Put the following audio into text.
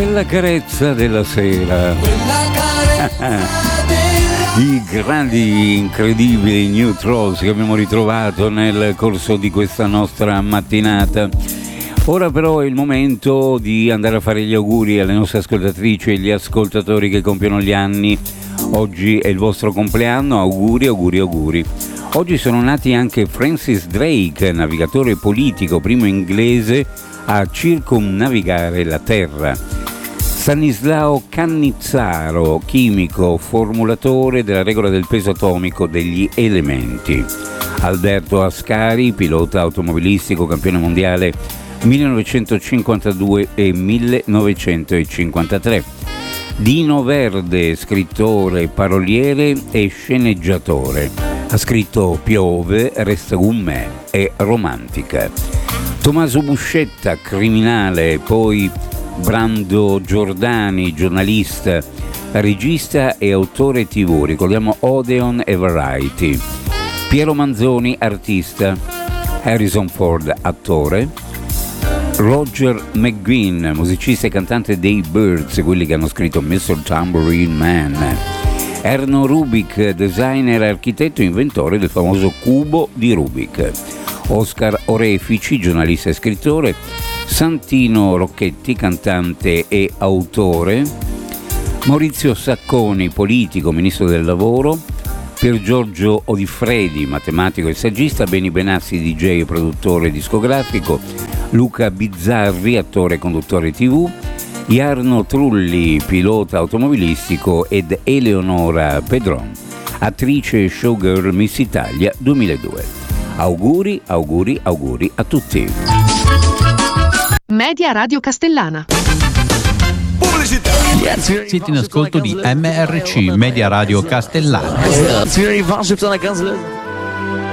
Quella carezza della sera. I grandi, incredibili New Trolls che abbiamo ritrovato nel corso di questa nostra mattinata. Ora però è il momento di andare a fare gli auguri alle nostre ascoltatrici e agli ascoltatori che compiono gli anni. Oggi è il vostro compleanno, auguri, auguri, auguri. Oggi sono nati anche Francis Drake, navigatore politico, primo inglese a circumnavigare la Terra. Stanislao Cannizzaro, chimico, formulatore della regola del peso atomico degli elementi. Alberto Ascari, pilota automobilistico, campione mondiale 1952 e 1953. Dino Verde, scrittore, paroliere e sceneggiatore. Ha scritto Piove, Resta con me e Romantica. Tommaso Buscetta, criminale, poi Brando Giordani, giornalista, regista e autore TV, ricordiamo Odeon e Variety. Piero Manzoni, artista. Harrison Ford, attore. Roger McGuinn, musicista e cantante dei Byrds, quelli che hanno scritto Mr. Tambourine Man. Erno Rubik, designer, architetto e inventore del famoso cubo di Rubik. Oscar Orefici, giornalista e scrittore. Santino Rocchetti, cantante e autore. Maurizio Sacconi, politico, ministro del lavoro. Pier Giorgio Odifredi, matematico e saggista. Beni Benassi, DJ e produttore discografico. Luca Bizzarri, attore e conduttore TV. Jarno Trulli, pilota automobilistico, ed Eleonora Pedron, attrice e showgirl Miss Italia 2002. Auguri, auguri, auguri a tutti. Media Radio Castellana. Pubblicità. Siete in ascolto di MRC, Media Radio Castellana.